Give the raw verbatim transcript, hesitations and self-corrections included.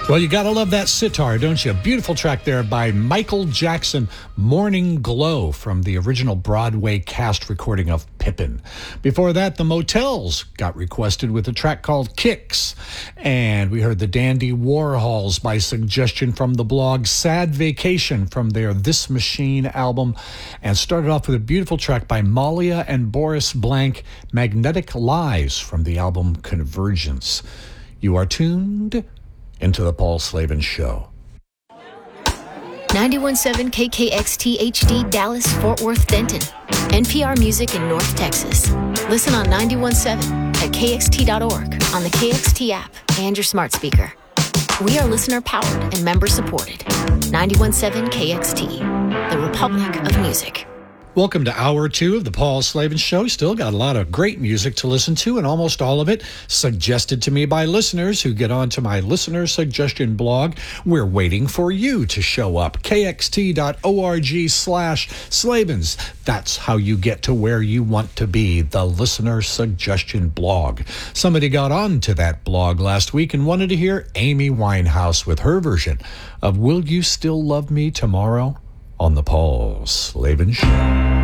Well, you gotta love that sitar, don't you? Beautiful track there by Michael Jackson, Morning Glow, from the original Broadway cast recording of Pippin. Before that, the Motels got requested with a track called Kicks. And we heard the Dandy Warhols by suggestion from the blog Sad Vacation from their This Machine album. And started off with a beautiful track by Malia and Boris Blank, Magnetic Lies, from the album Convergence. You are tuned into the Paul Slavin Show. ninety-one point seven K K X T H D Dallas, Fort Worth, Denton. N P R Music in North Texas. Listen on ninety-one point seven at K X T dot org, on the K X T app, and your smart speaker. We are listener-powered and member-supported. ninety-one point seven K X T, the Republic of Music. Welcome to Hour Two of the Paul Slavin Show. Still got a lot of great music to listen to, and almost all of it suggested to me by listeners who get onto my listener suggestion blog. We're waiting for you to show up. K X T dot org slash Slavins. That's how you get to where you want to be, the listener suggestion blog. Somebody got onto that blog last week and wanted to hear Amy Winehouse with her version of Will You Still Love Me Tomorrow? On the Paul Slavin Show.